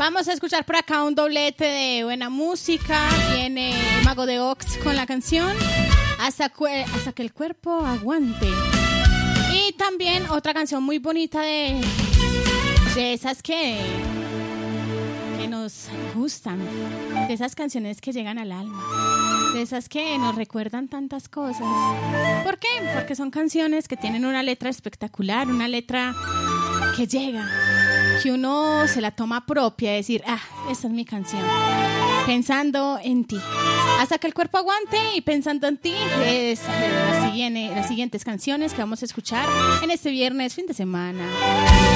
Vamos a escuchar por acá un doblete de buena música. Viene Mago de Oz con la canción Hasta que el cuerpo aguante. Y también otra canción muy bonita de esas que nos gustan, de esas canciones que llegan al alma, de esas que nos recuerdan tantas cosas. ¿Por qué? Porque son canciones que tienen una letra espectacular, una letra que llega, que uno se la toma propia, decir, esta es mi canción, pensando en ti. Hasta que el cuerpo aguante y pensando en ti es las siguientes canciones que vamos a escuchar en este viernes, fin de semana.